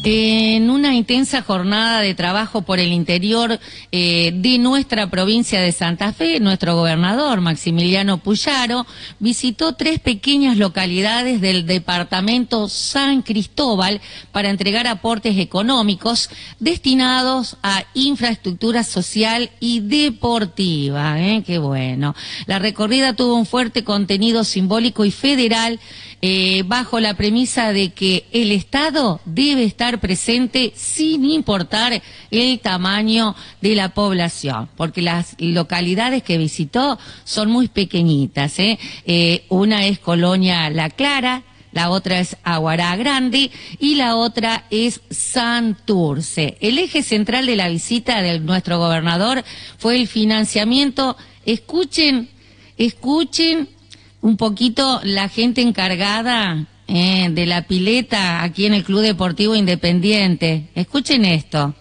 En una intensa jornada de trabajo por el interior de nuestra provincia de Santa Fe, nuestro gobernador Maximiliano Puyaro visitó 3 pequeñas localidades del departamento San Cristóbal para entregar aportes económicos destinados a infraestructura social y deportiva. Qué bueno. La recorrida tuvo un fuerte contenido simbólico y federal bajo la premisa de que el Estado debe estar presente sin importar el tamaño de la población, porque las localidades que visitó son muy pequeñitas. Una es Colonia La Clara, la otra es Aguará Grande y la otra es Santurce. El eje central de la visita de nuestro gobernador fue el financiamiento. Escuchen un poquito la gente encargada de la pileta aquí en el Club Deportivo Independiente. Escuchen esto.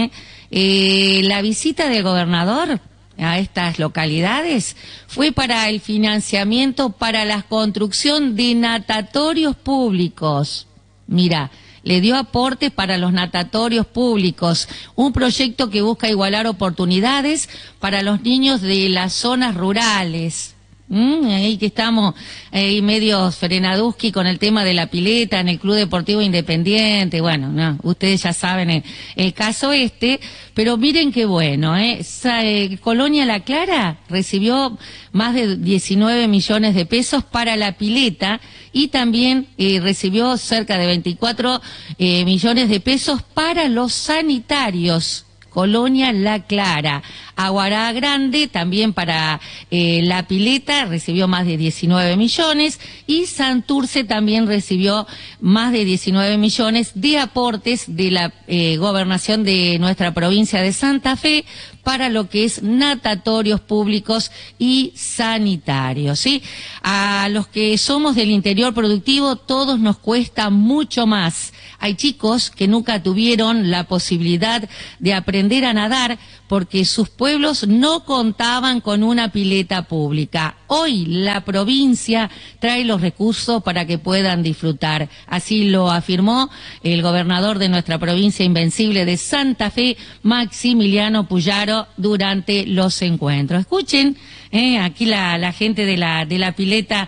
La visita del gobernador a estas localidades fue para el financiamiento para la construcción de natatorios públicos. Mira, le dio aportes para los natatorios públicos, un proyecto que busca igualar oportunidades para los niños de las zonas rurales. Ahí que estamos ahí medio frenaduski con el tema de la pileta en el Club Deportivo Independiente. Bueno, no, ustedes ya saben el caso pero miren qué bueno, Colonia La Clara recibió más de 19 millones de pesos para la pileta y también recibió cerca de 24 millones de pesos para los sanitarios. Colonia La Clara. Aguará Grande también para la pileta recibió más de 19 millones y Santurce también recibió más de 19 millones de aportes de la gobernación de nuestra provincia de Santa Fe para lo que es natatorios públicos y sanitarios, ¿sí? A los que somos del interior productivo, todos nos cuesta mucho más. Hay chicos que nunca tuvieron la posibilidad de aprender a nadar porque sus pueblos no contaban con una pileta pública. Hoy la provincia trae los recursos para que puedan disfrutar. Así lo afirmó el gobernador de nuestra provincia invencible de Santa Fe, Maximiliano Puyaro, durante los encuentros. Escuchen, aquí la gente de la pileta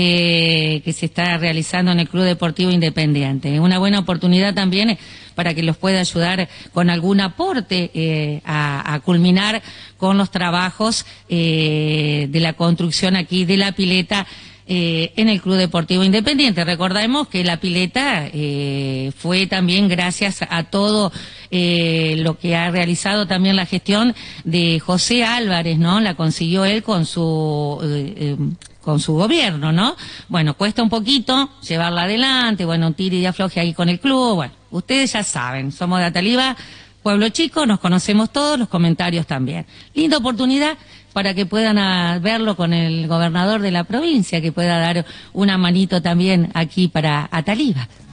que se está realizando en el Club Deportivo Independiente. Una buena oportunidad también para que los pueda ayudar con algún aporte a culminar con los trabajos de la construcción aquí de la pileta en el Club Deportivo Independiente. Recordemos que la pileta fue también gracias a todo lo que ha realizado también la gestión de José Álvarez, ¿no? La consiguió él con su gobierno, ¿no? Bueno, cuesta un poquito llevarla adelante, bueno, un tire y afloje ahí con el club, bueno, ustedes ya saben, somos de Ataliva, pueblo chico, nos conocemos todos, los comentarios también. Linda oportunidad para que puedan verlo con el gobernador de la provincia, que pueda dar una manito también aquí para Ataliva.